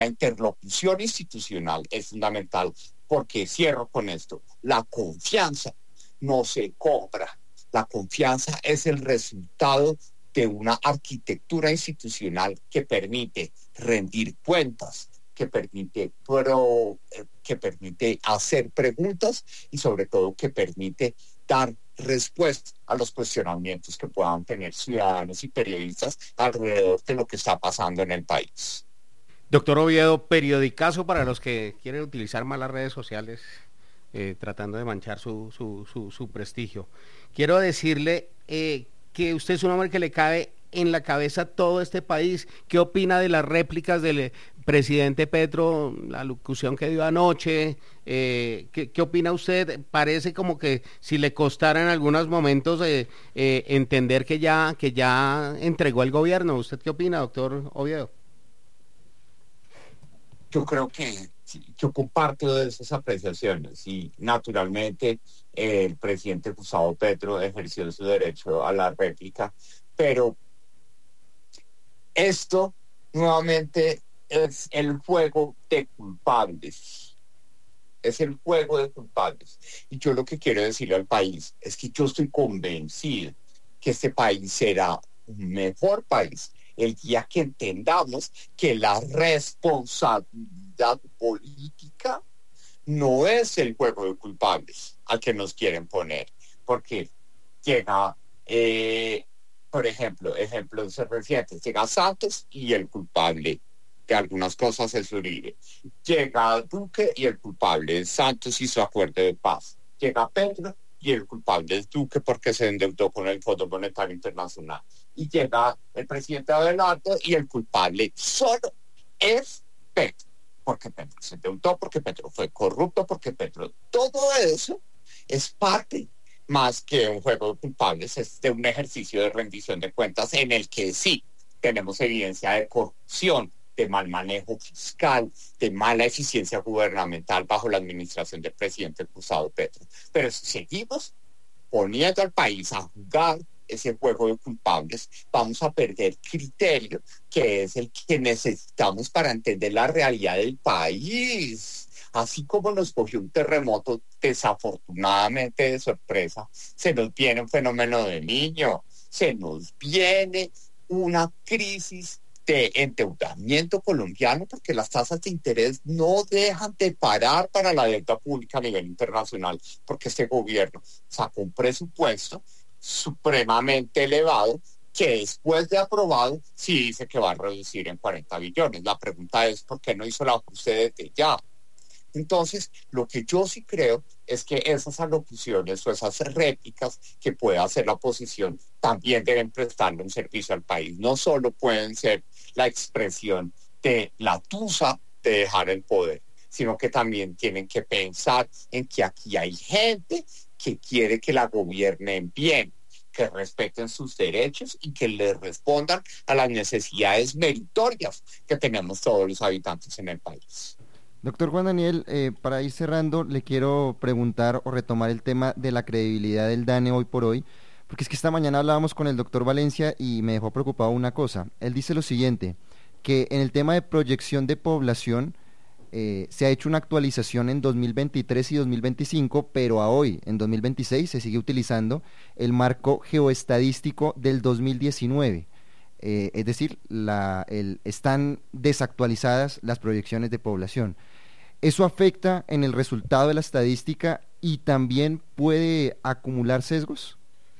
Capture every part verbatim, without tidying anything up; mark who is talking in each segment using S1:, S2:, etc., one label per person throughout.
S1: La interlocución institucional es fundamental porque, cierro con esto, la confianza no se compra. La confianza es el resultado de una arquitectura institucional que permite rendir cuentas, que permite, pro, que permite hacer preguntas y sobre todo que permite dar respuesta a los cuestionamientos que puedan tener ciudadanos y periodistas alrededor de lo que está pasando en el país.
S2: Doctor Oviedo, periodicazo para los que quieren utilizar mal las redes sociales, eh, tratando de manchar su, su, su, su prestigio. Quiero decirle eh, que usted es un hombre que le cabe en la cabeza todo este país. ¿Qué opina de las réplicas del presidente Petro, la locución que dio anoche? Eh, ¿qué, ¿Qué opina usted? Parece como que si le costara en algunos momentos eh, eh, entender que ya, que ya entregó el gobierno. ¿Usted qué opina, doctor Oviedo?
S1: Yo creo que yo comparto de esas apreciaciones y naturalmente eh, el presidente Gustavo Petro ejerció su derecho a la réplica, pero esto nuevamente es el juego de culpables, es el juego de culpables. Y yo lo que quiero decirle al país es que yo estoy convencido que este país será un mejor país el día que entendamos que la responsabilidad política no es el juego de culpables al que nos quieren poner, porque llega, eh, por ejemplo, ejemplos recientes, llega Santos y el culpable de algunas cosas es Uribe, llega Duque y el culpable es Santos y su acuerdo de paz, llega Petro y el culpable es Duque porque se endeudó con el Fondo Monetario Internacional. Y llega el presidente Abelardo y el culpable solo es Petro, porque Petro se endeudó, porque Petro fue corrupto, porque Petro... Todo eso es parte, más que un juego de culpables, es de un ejercicio de rendición de cuentas en el que sí tenemos evidencia de corrupción, de mal manejo fiscal, de mala eficiencia gubernamental bajo la administración del presidente Gustavo Petro. Pero si seguimos poniendo al país a jugar ese juego de culpables, vamos a perder criterio, que es el que necesitamos para entender la realidad del país. Así como nos cogió un terremoto desafortunadamente de sorpresa, se nos viene un fenómeno de Niño, se nos viene una crisis de endeudamiento colombiano, porque las tasas de interés no dejan de parar para la deuda pública a nivel internacional, porque este gobierno sacó un presupuesto supremamente elevado que después de aprobado sí dice que va a reducir en cuarenta billones. La pregunta es ¿por qué no hizo el ajuste desde ya? Entonces, lo que yo sí creo es que esas alocuciones o esas réplicas que pueda hacer la oposición también deben prestarle un servicio al país. No solo pueden ser la expresión de la tusa de dejar el poder, sino que también tienen que pensar en que aquí hay gente que quiere que la gobiernen bien, que respeten sus derechos y que le respondan a las necesidades meritorias que tenemos todos los habitantes en el país.
S3: Doctor Juan Daniel, eh, para ir cerrando, le quiero preguntar o retomar el tema de la credibilidad del DANE hoy por hoy, porque es que esta mañana hablábamos con el doctor Valencia y me dejó preocupado una cosa. Él dice lo siguiente, que en el tema de proyección de población eh, se ha hecho una actualización en dos mil veintitrés y dos mil veinticinco, pero a hoy, en dos mil veintiséis, se sigue utilizando el marco geoestadístico del dos mil diecinueve. Eh, es decir, la, el, están desactualizadas las proyecciones de población. ¿Eso afecta en el resultado de la estadística y también puede acumular sesgos?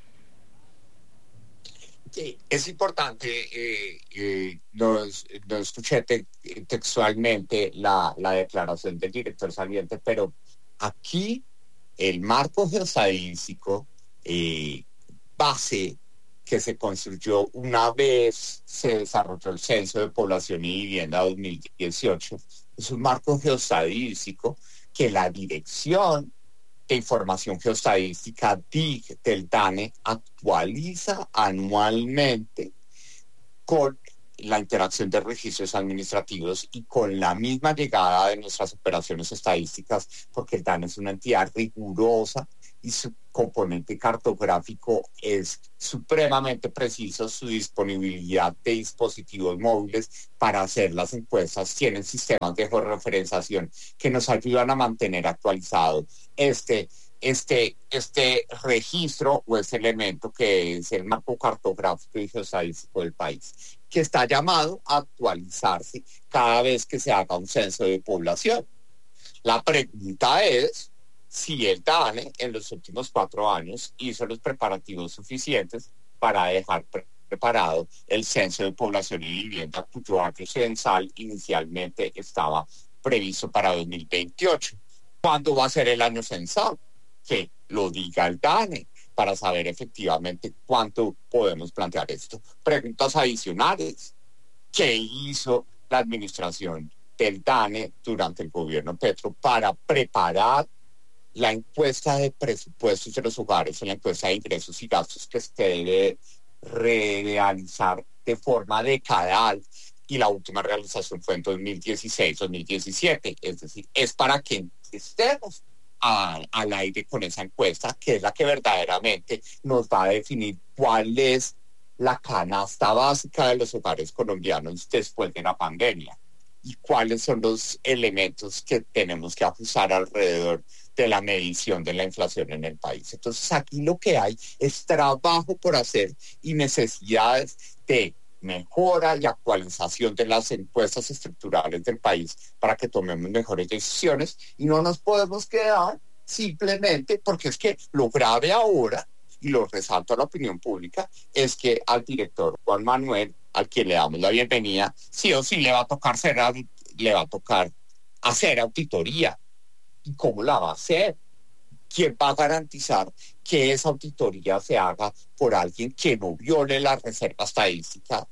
S1: Sí, es importante, eh, eh, no, no escuché te, textualmente la, la declaración del director saliente, pero aquí el marco geoestadístico eh, base que se construyó una vez se desarrolló el Censo de Población y Vivienda dos mil dieciocho, es un marco geoestadístico que la Dirección de Información Geoestadística D I G del DANE actualiza anualmente con la interacción de registros administrativos y con la misma llegada de nuestras operaciones estadísticas, porque el DANE es una entidad rigurosa y su componente cartográfico es supremamente preciso. Su disponibilidad de dispositivos móviles para hacer las encuestas, tienen sistemas de georreferenciación que nos ayudan a mantener actualizado este, este, este registro o este elemento que es el marco cartográfico y geoestadístico del país, que está llamado a actualizarse cada vez que se haga un censo de población. La pregunta es si el DANE en los últimos cuatro años hizo los preparativos suficientes para dejar pre preparado el censo de población y vivienda, cuyo año censal inicialmente estaba previsto para dos mil veintiocho. ¿Cuándo va a ser el año censal? Que lo diga el DANE para saber efectivamente cuánto podemos plantear esto. Preguntas adicionales. ¿Qué hizo la administración del DANE durante el gobierno Petro para preparar la encuesta de presupuestos de los hogares, en la encuesta de ingresos y gastos que se debe realizar de forma decadal, y la última realización fue en dos mil dieciséis dos mil diecisiete? Es decir, es para que estemos a, al aire con esa encuesta, que es la que verdaderamente nos va a definir cuál es la canasta básica de los hogares colombianos después de la pandemia y cuáles son los elementos que tenemos que ajustar alrededor de la medición de la inflación en el país. Entonces aquí lo que hay es trabajo por hacer y necesidades de mejora y actualización de las encuestas estructurales del país para que tomemos mejores decisiones, y no nos podemos quedar simplemente, porque es que lo grave ahora, y lo resalto a la opinión pública, es que al director Juan Manuel, al quien le damos la bienvenida, sí o sí le va a tocar ser, le va a tocar hacer auditoría. ¿Y cómo la va a hacer? ¿Quién va a garantizar que esa auditoría se haga por alguien que no viole la reserva estadística